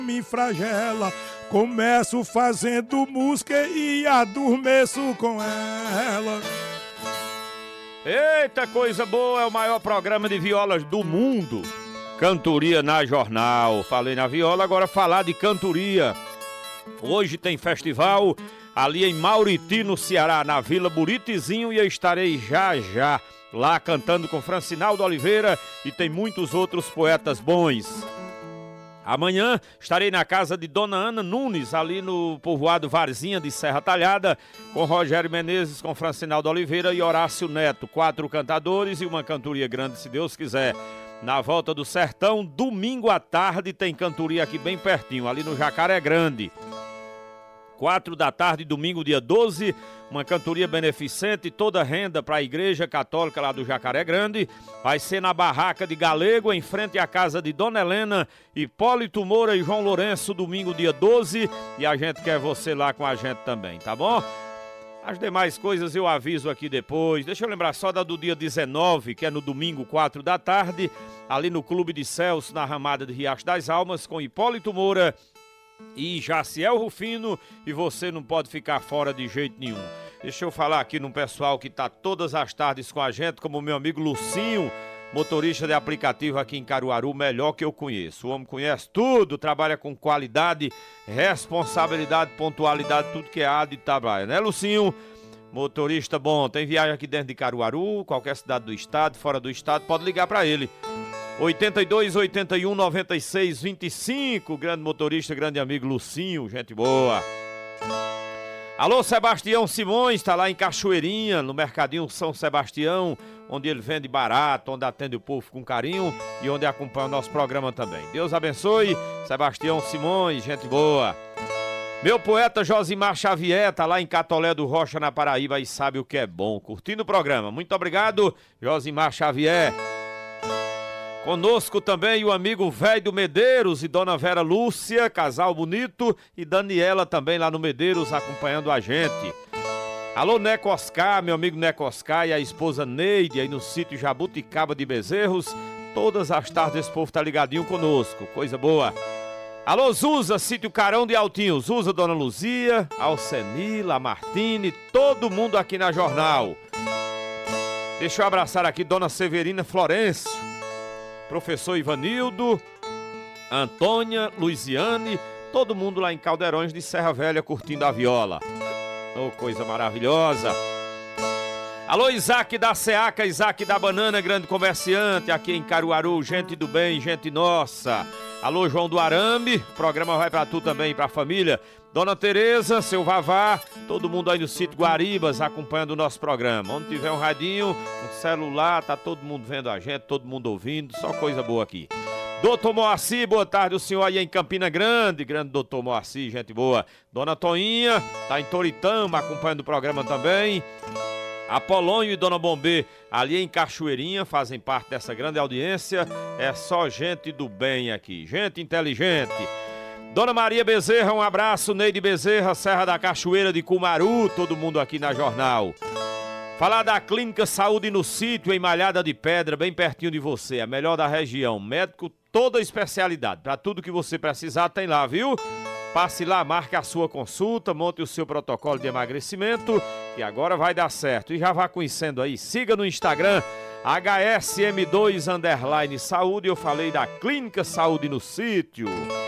me flagela. Começo fazendo música e adormeço com ela. Eita, coisa boa, é o maior programa de violas do mundo. Cantoria na Jornal. Falei na viola, agora falar de cantoria. Hoje tem festival ali em Mauriti, no Ceará, na Vila Buritizinho, e eu estarei já lá cantando com Francinaldo Oliveira e tem muitos outros poetas bons. Amanhã estarei na casa de Dona Ana Nunes, ali no povoado Varzinha de Serra Talhada, com Rogério Menezes, com Francinaldo Oliveira e Horácio Neto. 4 cantadores e uma cantoria grande, se Deus quiser. Na Volta do Sertão, domingo à tarde, tem cantoria aqui bem pertinho, ali no Jacaré Grande. 4 da tarde, domingo, dia 12, uma cantoria beneficente, toda renda para a Igreja Católica lá do Jacaré Grande. Vai ser na Barraca de Galego, em frente à casa de Dona Helena, Hipólito Moura e João Lourenço, domingo, dia 12. E a gente quer você lá com a gente também, tá bom? As demais coisas eu aviso aqui depois. Deixa eu lembrar só da do dia 19, que é no domingo, 4 da tarde, ali no Clube de Celso, na Ramada de Riacho das Almas, com Hipólito Moura e Jaciel Rufino, e você não pode ficar fora de jeito nenhum. Deixa eu falar aqui num pessoal que tá todas as tardes com a gente, como o meu amigo Lucinho, motorista de aplicativo aqui em Caruaru, melhor que eu conheço. O homem conhece tudo, trabalha com qualidade, responsabilidade, pontualidade, tudo que é A de trabalho, né, Lucinho? Motorista bom, tem viagem aqui dentro de Caruaru, qualquer cidade do estado, fora do estado, pode ligar para ele. 82 81 96 25, grande motorista, grande amigo Lucinho, gente boa. Alô, Sebastião Simões, está lá em Cachoeirinha, no Mercadinho São Sebastião, onde ele vende barato, onde atende o povo com carinho e onde acompanha o nosso programa também. Deus abençoe, Sebastião Simões, gente boa. Meu poeta Josimar Xavier tá lá em Catolé do Rocha, na Paraíba, e sabe o que é bom, curtindo o programa. Muito obrigado, Josimar Xavier. Conosco também o amigo Velho do Medeiros e Dona Vera Lúcia, casal bonito, e Daniela também lá no Medeiros acompanhando a gente. Alô, Neco Oscar, meu amigo Neco Oscar e a esposa Neide aí no sítio Jabuticaba de Bezerros. Todas as tardes esse povo tá ligadinho conosco, coisa boa. Alô, Zuza, sítio Carão de Altinho, Zuza, Dona Luzia, Alcenila, Martine, todo mundo aqui na Jornal. Deixa eu abraçar aqui Dona Severina Florencio, professor Ivanildo, Antônia, Luiziane, todo mundo lá em Caldeirões de Serra Velha curtindo a viola. Oh, coisa maravilhosa. Alô, Isaac da Seaca, Isaac da Banana, grande comerciante aqui em Caruaru, gente do bem, gente nossa. Alô, João do Arame, o programa vai pra tu também, pra família. Dona Tereza, seu Vavá, todo mundo aí no sítio Guaribas acompanhando o nosso programa. Onde tiver um radinho, um celular, tá todo mundo vendo a gente, todo mundo ouvindo, só coisa boa aqui. Doutor Moacir, boa tarde, o senhor aí em Campina Grande, grande doutor Moacir, gente boa. Dona Toinha, tá em Toritama acompanhando o programa também. Apolônio e Dona Bombê, ali em Cachoeirinha, fazem parte dessa grande audiência. É só gente do bem aqui, gente inteligente. Dona Maria Bezerra, um abraço. Neide Bezerra, Serra da Cachoeira de Cumaru, todo mundo aqui na Jornal. Falar da Clínica Saúde no Sítio, em Malhada de Pedra, bem pertinho de você, a melhor da região. Médico, toda a especialidade, para tudo que você precisar tem lá, viu? Passe lá, marque a sua consulta, monte o seu protocolo de emagrecimento, que agora vai dar certo. E já vá conhecendo aí, siga no Instagram, HSM2_Saúde, eu falei da Clínica Saúde no Sítio.